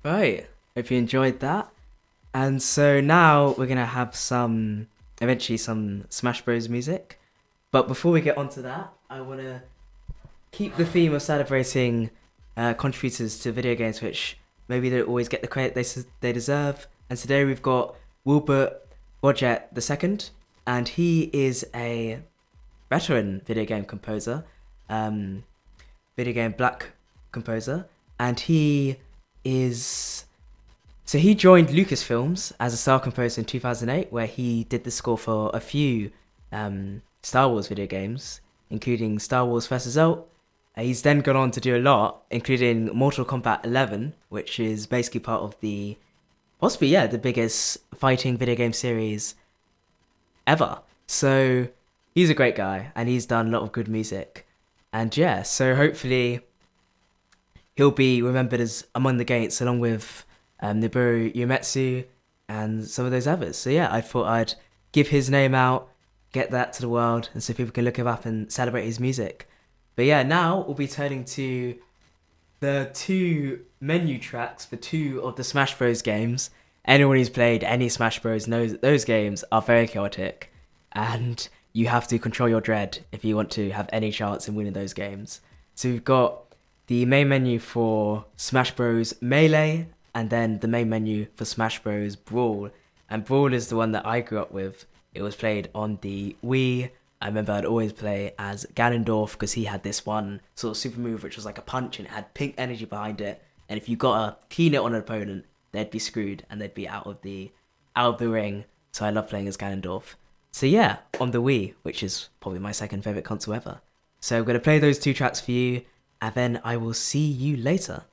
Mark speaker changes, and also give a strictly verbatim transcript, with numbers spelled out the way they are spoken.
Speaker 1: Right. Hope you enjoyed that. And so now we're gonna have some eventually some Smash Bros music. But before we get onto that, I wanna keep the theme of celebrating uh, contributors to video games which maybe don't always get the credit they they deserve. And today we've got Wilbert Bojet the second, and he is a veteran video game composer, um, video game black composer, and he is so he joined Lucasfilms as a star composer in two thousand eight, where he did the score for a few um, Star Wars video games, including Star Wars First Assault. Uh, he's then gone on to do a lot, including Mortal Kombat eleven, which is basically part of the, possibly, yeah, the biggest fighting video game series ever. So he's a great guy, and he's done a lot of good music. And yeah, so hopefully he'll be remembered as among the greats, along with um, Nobuo Uematsu and some of those others. So yeah, I thought I'd give his name out, get that to the world, and so people can look him up and celebrate his music. But yeah, now we'll be turning to the two menu tracks for two of the Smash Bros games. Anyone who's played any Smash Bros knows that those games are very chaotic, and you have to control your dread if you want to have any chance in winning those games. So we've got the main menu for Smash Bros Melee, and then the main menu for Smash Bros Brawl. And Brawl is the one that I grew up with. It was played on the Wii. I remember I'd always play as Ganondorf because he had this one sort of super move which was like a punch and it had pink energy behind it. And if you got a keen it on an opponent, they'd be screwed and they'd be out of the out of the ring. So I love playing as Ganondorf. So yeah, on the Wii, which is probably my second favourite console ever. So I'm going to play those two tracks for you, and then I will see you later.